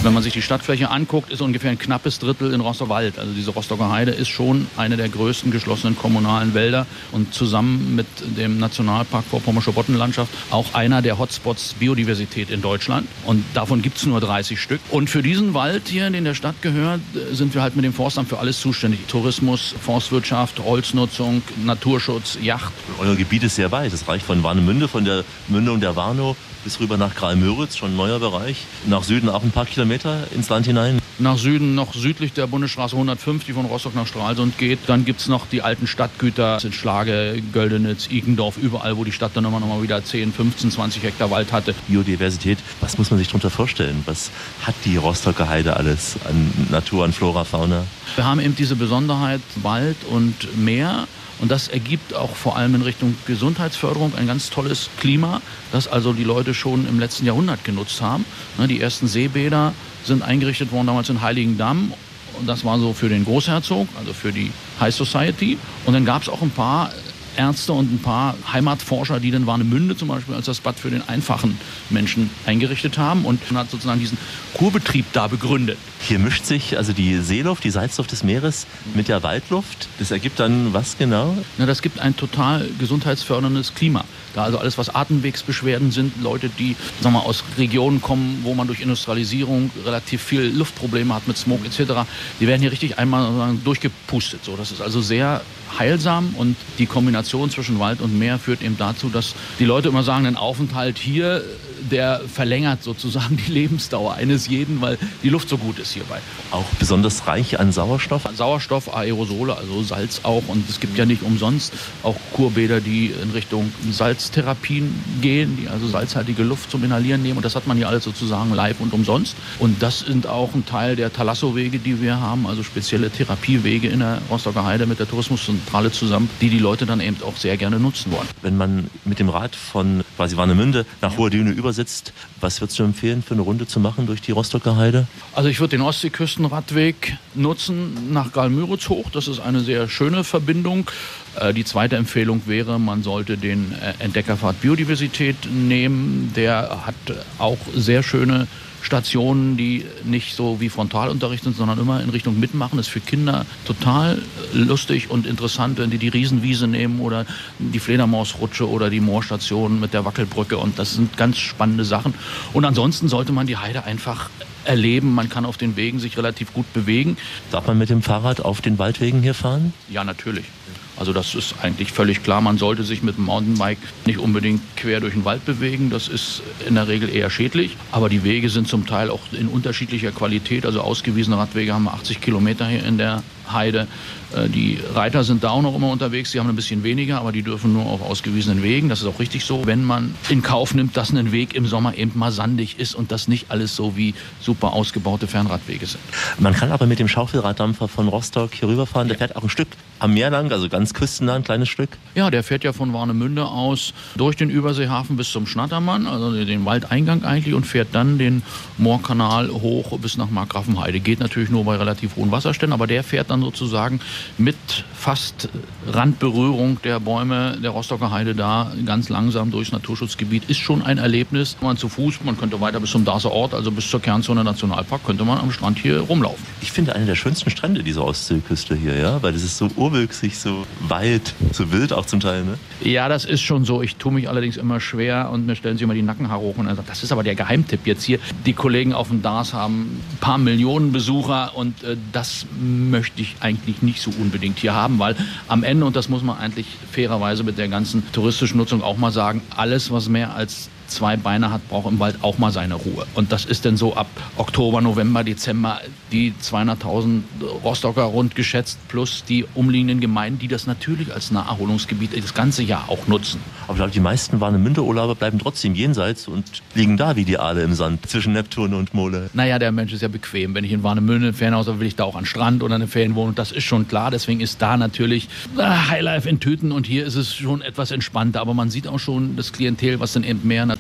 Wenn man sich die Stadtfläche anguckt, ist ungefähr ein knappes Drittel in Rostock-Wald. Also diese Rostocker Heide ist schon eine der größten geschlossenen kommunalen Wälder und zusammen mit dem Nationalpark Vorpommersche Boddenlandschaft auch einer der Hotspots Biodiversität in Deutschland. Und davon gibt es nur 30 Stück. Und für diesen Wald hier, den der Stadt gehört, sind wir halt mit dem Forstamt für alles zuständig. Tourismus, Forstwirtschaft, Holznutzung, Naturschutz, Yacht. Euer Gebiet ist sehr weit. Es reicht von Warnemünde, von der Mündung der Warnow bis rüber nach Graal-Müritz, schon ein neuer Bereich. Nach Süden auch ein paar Kilometer ins Land hinein. Nach Süden noch südlich der Bundesstraße 105, die von Rostock nach Stralsund geht. Dann gibt es noch die alten Stadtgüter in Schlage, Göldenitz, Igendorf, überall, wo die Stadt dann immer noch mal wieder 10, 15, 20 Hektar Wald hatte. Biodiversität, was muss man sich darunter vorstellen? Was hat die Rostocker Heide alles an Natur, an Flora, Fauna? Wir haben eben diese Besonderheit Wald und Meer. Und das ergibt auch vor allem in Richtung Gesundheitsförderung ein ganz tolles Klima, das also die Leute schon im letzten Jahrhundert genutzt haben. Die ersten Seebäder sind eingerichtet worden damals in Heiligendamm. Und das war so für den Großherzog, also für die High Society. Und dann gab es auch ein paar Ärzte und ein paar Heimatforscher, die dann Warnemünde zum Beispiel als das Bad für den einfachen Menschen eingerichtet haben und hat sozusagen diesen Kurbetrieb da begründet. Hier mischt sich also die Seeluft, die Salzluft des Meeres mit der Waldluft. Das ergibt dann was genau? Das gibt ein total gesundheitsförderndes Klima. Da also alles, was Atemwegsbeschwerden sind, Leute, die aus Regionen kommen, wo man durch Industrialisierung relativ viel Luftprobleme hat mit Smog etc., die werden hier richtig einmal durchgepustet. So, das ist also sehr heilsam und die Kombination zwischen Wald und Meer führt eben dazu, dass die Leute immer sagen, ein Aufenthalt hier, der verlängert sozusagen die Lebensdauer eines jeden, weil die Luft so gut ist hierbei. Auch besonders reich an Sauerstoff? Sauerstoff, Aerosole, also Salz auch. Und es gibt ja nicht umsonst auch Kurbäder, die in Richtung Salztherapien gehen, die also salzhaltige Luft zum Inhalieren nehmen. Und das hat man hier alles sozusagen live und umsonst. Und das sind auch ein Teil der Thalasso-Wege, die wir haben, also spezielle Therapiewege in der Rostocker Heide mit der Tourismuszentrale zusammen, die die Leute dann eben auch sehr gerne nutzen wollen. Wenn man mit dem Rad von quasi Warnemünde nach Hohe Düne übersitzt, was würdest du empfehlen, für eine Runde zu machen durch die Rostocker Heide? Also ich würde den Ostseeküstenradweg nutzen nach Graal-Müritz hoch. Das ist eine sehr schöne Verbindung. Die zweite Empfehlung wäre, man sollte den Entdeckerpfad Biodiversität nehmen. Der hat auch sehr schöne Stationen, die nicht so wie Frontalunterricht sind, sondern immer in Richtung Mitmachen. Das ist für Kinder total lustig und interessant, wenn die Riesenwiese nehmen oder die Fledermausrutsche oder die Moorstation mit der Wackelbrücke. Und das sind ganz spannende Sachen. Und ansonsten sollte man die Heide einfach erleben. Man kann auf den Wegen sich relativ gut bewegen. Darf man mit dem Fahrrad auf den Waldwegen hier fahren? Ja, natürlich. Also das ist eigentlich völlig klar. Man sollte sich mit dem Mountainbike nicht unbedingt quer durch den Wald bewegen. Das ist in der Regel eher schädlich. Aber die Wege sind zum Teil auch in unterschiedlicher Qualität. Also ausgewiesene Radwege haben wir 80 Kilometer hier in der Heide. Die Reiter sind da auch noch immer unterwegs. Die haben ein bisschen weniger, aber die dürfen nur auf ausgewiesenen Wegen. Das ist auch richtig so. Wenn man in Kauf nimmt, dass ein Weg im Sommer eben mal sandig ist und das nicht alles so wie super ausgebaute Fernradwege sind. Man kann aber mit dem Schaufelraddampfer von Rostock hier rüberfahren. Der fährt auch ein Stück am Meer lang, also ganz küstennah, ein kleines Stück. Ja, der fährt ja von Warnemünde aus durch den Überseehafen bis zum Schnattermann, also den Waldeingang eigentlich, und fährt dann den Moorkanal hoch bis nach Markgrafenheide. Geht natürlich nur bei relativ hohen Wasserständen, aber der fährt dann sozusagen mit fast Randberührung der Bäume der Rostocker Heide da ganz langsam durchs Naturschutzgebiet. Ist schon ein Erlebnis. Man zu Fuß, man könnte weiter bis zum Darßer Ort, also bis zur Kernzone Nationalpark, könnte man am Strand hier rumlaufen. Ich finde eine der schönsten Strände dieser Ostseeküste hier, ja, weil das ist so urwüchsig, so weit, so wild auch zum Teil, ne? Ja, das ist schon so. Ich tue mich allerdings immer schwer und mir stellen sich immer die Nackenhaare hoch und dann sagt, das ist aber der Geheimtipp jetzt hier. Die Kollegen auf dem Darß haben ein paar Millionen Besucher und das möchte ich eigentlich nicht so unbedingt hier haben, weil am Ende, und das muss man eigentlich fairerweise mit der ganzen touristischen Nutzung auch mal sagen, alles, was mehr als 2 Beine hat, braucht im Wald auch mal seine Ruhe. Und das ist dann so ab Oktober, November, Dezember die 200.000 Rostocker rund geschätzt plus die umliegenden Gemeinden, die das natürlich als Naherholungsgebiet das ganze Jahr auch nutzen. Aber ich glaube, die meisten Warnemünde-Urlauber bleiben trotzdem jenseits und liegen da wie die Aale im Sand zwischen Neptun und Mole. Naja, der Mensch ist ja bequem. Wenn ich in Warnemünde ein Ferienhaus habe, will ich da auch an Strand oder eine Ferienwohnung. Das ist schon klar. Deswegen ist da natürlich Highlife in Tüten und hier ist es schon etwas entspannter. Aber man sieht auch schon das Klientel, was dann eben mehr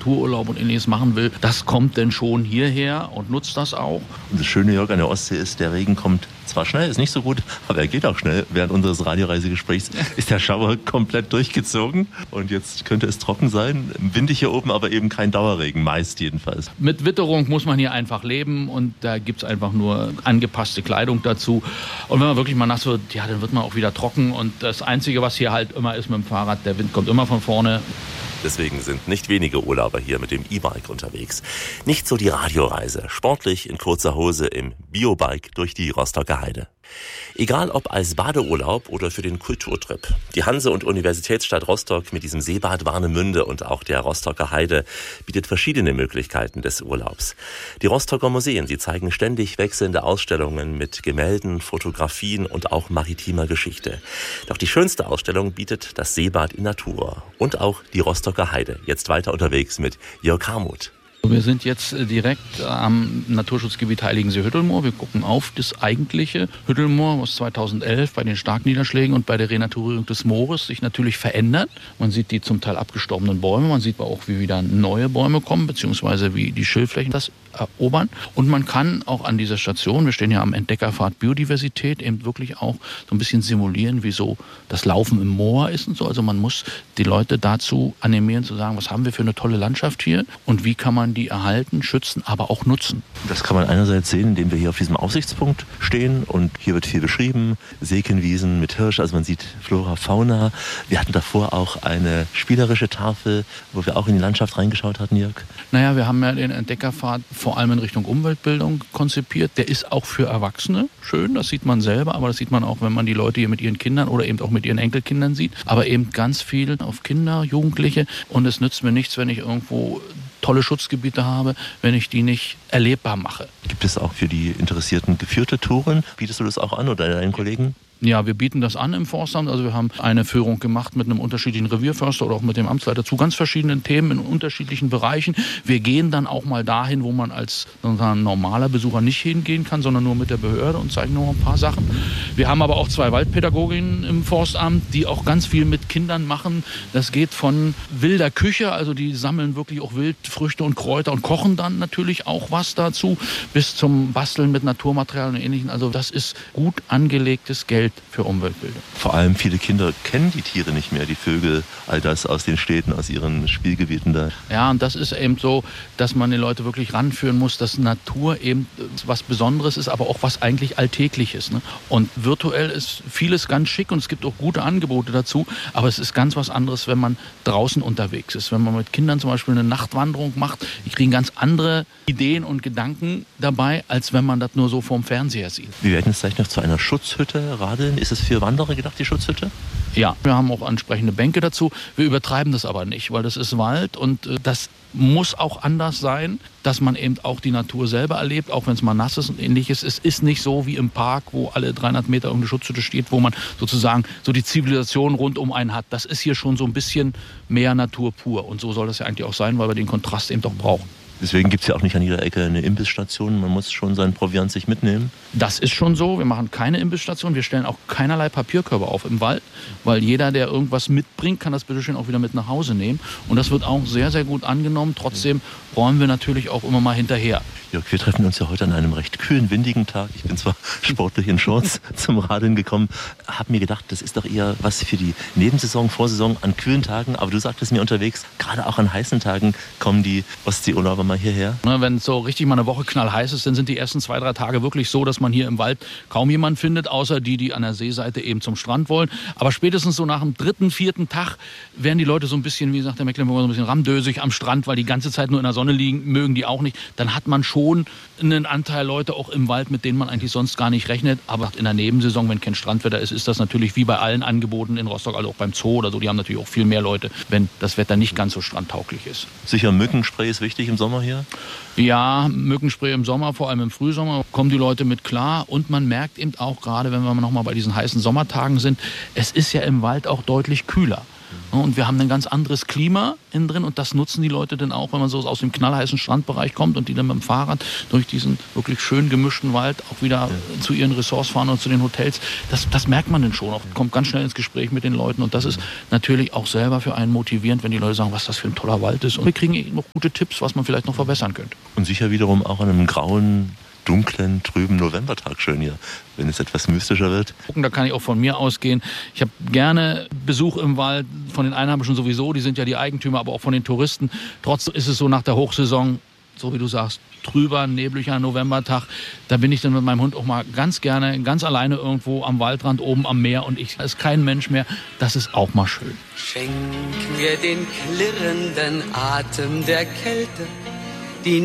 Natururlaub und Ähnliches machen will, das kommt denn schon hierher und nutzt das auch. Und das Schöne, Jörg, an der Ostsee ist, der Regen kommt zwar schnell, ist nicht so gut, aber er geht auch schnell. Während unseres Radioreisegesprächs ist der Schauer komplett durchgezogen und jetzt könnte es trocken sein. Windig hier oben, aber eben kein Dauerregen, meist jedenfalls. Mit Witterung muss man hier einfach leben und da gibt es einfach nur angepasste Kleidung dazu. Und wenn man wirklich mal nass wird, ja, dann wird man auch wieder trocken und das Einzige, was hier halt immer ist mit dem Fahrrad, der Wind kommt immer von vorne. Deswegen sind nicht wenige Urlauber hier mit dem E-Bike unterwegs. Nicht so die Radioreise, sportlich in kurzer Hose im Biobike durch die Rostocker Heide. Egal ob als Badeurlaub oder für den Kulturtrip. Die Hanse- und Universitätsstadt Rostock mit diesem Seebad Warnemünde und auch der Rostocker Heide bietet verschiedene Möglichkeiten des Urlaubs. Die Rostocker Museen, sie zeigen ständig wechselnde Ausstellungen mit Gemälden, Fotografien und auch maritimer Geschichte. Doch die schönste Ausstellung bietet das Seebad in Natur und auch die Rostocker Heide. Jetzt weiter unterwegs mit Jörg Harmuth. Wir sind jetzt direkt am Naturschutzgebiet Heiligensee-Hüttelmoor. Wir gucken auf das eigentliche Hüttelmoor, was 2011 bei den Starkniederschlägen und bei der Renaturierung des Moores sich natürlich verändert. Man sieht die zum Teil abgestorbenen Bäume, man sieht aber auch, wie wieder neue Bäume kommen, beziehungsweise wie die Schilfflächen das erobern. Und man kann auch an dieser Station, wir stehen ja am Entdeckerpfad Biodiversität, eben wirklich auch so ein bisschen simulieren, wie so das Laufen im Moor ist und so. Also man muss die Leute dazu animieren, zu sagen, was haben wir für eine tolle Landschaft hier und wie kann man die erhalten, schützen, aber auch nutzen. Das kann man einerseits sehen, indem wir hier auf diesem Aussichtspunkt stehen und hier wird viel beschrieben, Sekenwiesen mit Hirsch, also man sieht Flora, Fauna. Wir hatten davor auch eine spielerische Tafel, wo wir auch in die Landschaft reingeschaut hatten, Jörg. Naja, wir haben ja den Entdeckerpfad vor allem in Richtung Umweltbildung konzipiert. Der ist auch für Erwachsene schön, das sieht man selber, aber das sieht man auch, wenn man die Leute hier mit ihren Kindern oder eben auch mit ihren Enkelkindern sieht. Aber eben ganz viel auf Kinder, Jugendliche und es nützt mir nichts, wenn ich irgendwo tolle Schutzgebiete habe, wenn ich die nicht erlebbar mache. Gibt es auch für die Interessierten geführte Touren? Bietest du das auch an oder deinen Kollegen? Ja, wir bieten das an im Forstamt. Also wir haben eine Führung gemacht mit einem unterschiedlichen Revierförster oder auch mit dem Amtsleiter zu ganz verschiedenen Themen in unterschiedlichen Bereichen. Wir gehen dann auch mal dahin, wo man als normaler Besucher nicht hingehen kann, sondern nur mit der Behörde und zeigen noch ein paar Sachen. Wir haben aber auch 2 Waldpädagoginnen im Forstamt, die auch ganz viel mit Kindern machen. Das geht von wilder Küche, also die sammeln wirklich auch Wildfrüchte und Kräuter und kochen dann natürlich auch was dazu, bis zum Basteln mit Naturmaterialien und Ähnlichem. Also das ist gut angelegtes Geld für Umweltbildung. Vor allem viele Kinder kennen die Tiere nicht mehr, die Vögel, all das aus den Städten, aus ihren Spielgebieten da. Ja, und das ist eben so, dass man die Leute wirklich ranführen muss, dass Natur eben was Besonderes ist, aber auch was eigentlich Alltägliches. Ne? Und virtuell ist vieles ganz schick und es gibt auch gute Angebote dazu, aber es ist ganz was anderes, wenn man draußen unterwegs ist. Wenn man mit Kindern zum Beispiel eine Nachtwanderung macht, die kriegen ganz andere Ideen und Gedanken dabei, als wenn man das nur so vorm Fernseher sieht. Wir werden jetzt gleich noch zu einer Schutzhütte radeln. Ist es für Wanderer gedacht, die Schutzhütte? Ja, wir haben auch entsprechende Bänke dazu. Wir übertreiben das aber nicht, weil das ist Wald und das muss auch anders sein, dass man eben auch die Natur selber erlebt, auch wenn es mal nass ist und Ähnliches. Es ist nicht so wie im Park, wo alle 300 Meter irgendeine Schutzhütte steht, wo man sozusagen so die Zivilisation rund um einen hat. Das ist hier schon so ein bisschen mehr Natur pur und so soll das ja eigentlich auch sein, weil wir den Kontrast eben doch brauchen. Deswegen gibt es ja auch nicht an jeder Ecke eine Imbissstation. Man muss schon seinen Proviant sich mitnehmen. Das ist schon so. Wir machen keine Imbissstation. Wir stellen auch keinerlei Papierkörbe auf im Wald, weil jeder, der irgendwas mitbringt, kann das bitte schön auch wieder mit nach Hause nehmen. Und das wird auch sehr, sehr gut angenommen. Trotzdem räumen wir natürlich auch immer mal hinterher. Jörg, wir treffen uns ja heute an einem recht kühlen, windigen Tag. Ich bin zwar sportlich in Shorts zum Radeln gekommen, habe mir gedacht, das ist doch eher was für die Nebensaison, Vorsaison an kühlen Tagen. Aber du sagtest mir unterwegs, gerade auch an heißen Tagen kommen die Ostseeurlauber mal hierher. Wenn es so richtig mal eine Woche knallheiß ist, dann sind die ersten 2-3 Tage wirklich so, dass man hier im Wald kaum jemanden findet, außer die an der Seeseite eben zum Strand wollen. Aber spätestens so nach dem 3., 4. Tag werden die Leute so ein bisschen, wie sagt der Mecklenburger, so ein bisschen ramdösig am Strand, weil die ganze Zeit nur in der Sonne liegen, mögen die auch nicht. Dann hat man schon einen Anteil Leute auch im Wald, mit denen man eigentlich sonst gar nicht rechnet. Aber in der Nebensaison, wenn kein Strandwetter ist, ist das natürlich wie bei allen Angeboten in Rostock, also auch beim Zoo oder so. Die haben natürlich auch viel mehr Leute, wenn das Wetter nicht ganz so strandtauglich ist. Sicher, Mückenspray ist wichtig im Sommer hier? Ja, Mückenspray im Sommer, vor allem im Frühsommer, kommen die Leute mit klar. Und man merkt eben auch, gerade wenn wir noch mal bei diesen heißen Sommertagen sind, es ist ja im Wald auch deutlich kühler. Und wir haben ein ganz anderes Klima innen drin und das nutzen die Leute dann auch, wenn man so aus dem knallheißen Strandbereich kommt und die dann mit dem Fahrrad durch diesen wirklich schön gemischten Wald auch wieder zu ihren Ressorts fahren und zu den Hotels. Das merkt man dann schon auch, kommt ganz schnell ins Gespräch mit den Leuten und das ist natürlich auch selber für einen motivierend, wenn die Leute sagen, was das für ein toller Wald ist. Und wir kriegen noch gute Tipps, was man vielleicht noch verbessern könnte. Und sicher wiederum auch an einem grauen, dunklen, trüben Novembertag schön hier, wenn es etwas mystischer wird. Da kann ich auch von mir ausgehen. Ich habe gerne Besuch im Wald, von den Einheimischen sowieso, die sind ja die Eigentümer, aber auch von den Touristen. Trotzdem ist es so nach der Hochsaison, so wie du sagst, trüber, nebliger Novembertag. Da bin ich dann mit meinem Hund auch mal ganz gerne, ganz alleine irgendwo am Waldrand, oben am Meer und da ist kein Mensch mehr. Das ist auch mal schön. Schenk mir den klirrenden Atem der Kälte